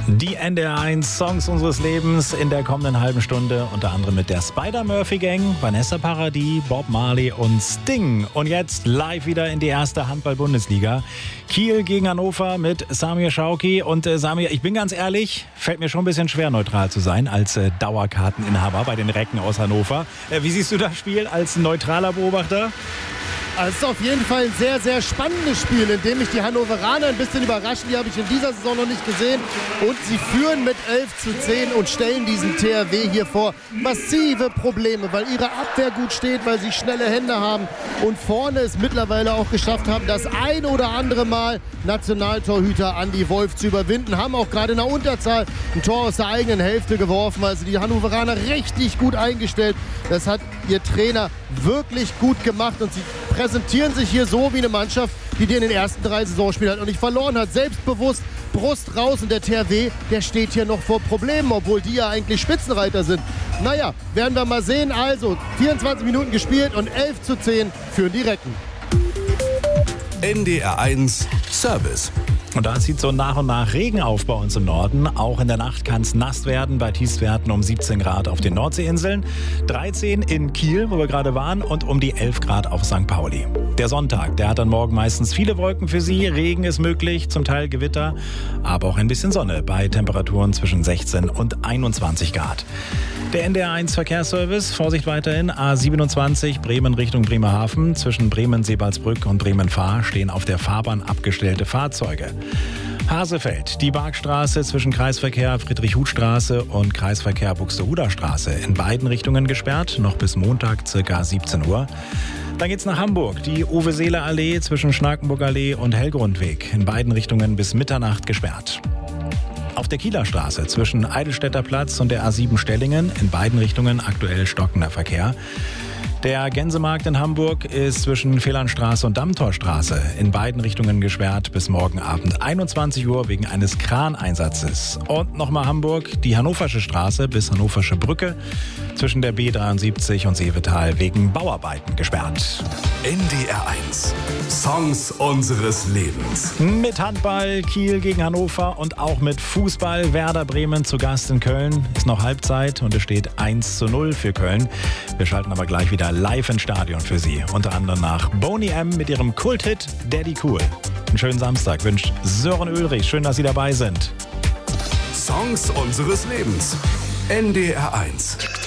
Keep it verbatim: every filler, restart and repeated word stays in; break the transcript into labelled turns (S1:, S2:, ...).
S1: Die N D R eins Songs unseres Lebens in der kommenden halben Stunde, unter anderem mit der Spider-Murphy-Gang, Vanessa Paradis, Bob Marley und Sting. Und jetzt live wieder in die erste Handball-Bundesliga. Kiel gegen Hannover mit Samir Schauki. Und äh, Samir, ich bin ganz ehrlich, fällt mir schon ein bisschen schwer, neutral zu sein als äh, Dauerkarteninhaber bei den Recken aus Hannover. Äh, wie siehst du das Spiel als neutraler Beobachter?
S2: Also es ist auf jeden Fall ein sehr, sehr spannendes Spiel, in dem mich die Hannoveraner ein bisschen überraschen. Die habe ich in dieser Saison noch nicht gesehen. Und sie führen mit elf zu zehn und stellen diesen T H W hier vor massive Probleme, weil ihre Abwehr gut steht, weil sie schnelle Hände haben und vorne es mittlerweile auch geschafft haben, das ein oder andere Mal Nationaltorhüter Andi Wolf zu überwinden. Haben auch gerade in der Unterzahl ein Tor aus der eigenen Hälfte geworfen. Also die Hannoveraner richtig gut eingestellt. Das hat ihr Trainer wirklich gut gemacht und sie präsentieren sich hier so wie eine Mannschaft, die die in den ersten drei Saisonspielen halt noch nicht verloren hat. Selbstbewusst, Brust raus und der T H W, der steht hier noch vor Problemen, obwohl die ja eigentlich Spitzenreiter sind. Naja, werden wir mal sehen. Also vierundzwanzig Minuten gespielt und elf zu zehn führen die Recken.
S3: N D R eins Service.
S1: Und da zieht so nach und nach Regen auf bei uns im Norden. Auch in der Nacht kann es nass werden, bei Tiefstwerten um siebzehn Grad auf den Nordseeinseln, dreizehn in Kiel, wo wir gerade waren, und um die elf Grad auf Sankt Pauli. Der Sonntag, der hat dann morgen meistens viele Wolken für Sie. Regen ist möglich, zum Teil Gewitter, aber auch ein bisschen Sonne bei Temperaturen zwischen sechzehn und einundzwanzig Grad. Der N D R eins Verkehrsservice, Vorsicht weiterhin, A siebenundzwanzig Bremen Richtung Bremerhaven. Zwischen Bremen-Sebalsbrück und Bremen-Fahr stehen auf der Fahrbahn abgestellte Fahrzeuge. Hasefeld, die Barkstraße zwischen Kreisverkehr Friedrich-Huth-Straße und Kreisverkehr Buxtehuder-Straße in beiden Richtungen gesperrt, noch bis Montag ca. siebzehn Uhr. Dann geht's nach Hamburg, die Uwe-Seeler-Allee zwischen Schnakenburg-Allee und Helgrundweg in beiden Richtungen bis Mitternacht gesperrt. Auf der Kieler Straße zwischen Eidelstädter Platz und der A sieben Stellingen in beiden Richtungen aktuell stockender Verkehr. Der Gänsemarkt in Hamburg ist zwischen Fehlernstraße und Dammtorstraße in beiden Richtungen gesperrt bis morgen Abend einundzwanzig Uhr wegen eines Kraneinsatzes. Und nochmal Hamburg, die Hannoversche Straße bis Hannoversche Brücke zwischen der B dreiundsiebzig und Seevetal wegen Bauarbeiten gesperrt.
S3: N D R eins Songs unseres Lebens.
S1: Mit Handball Kiel gegen Hannover und auch mit Fußball Werder Bremen zu Gast in Köln. Ist noch Halbzeit und es steht eins zu null für Köln. Wir schalten aber gleich wieder live ins Stadion für Sie. Unter anderem nach Boney M. mit ihrem Kulthit Daddy Cool. Einen schönen Samstag wünscht Sören Ulrich. Schön, dass Sie dabei sind.
S3: Songs unseres Lebens. N D R eins.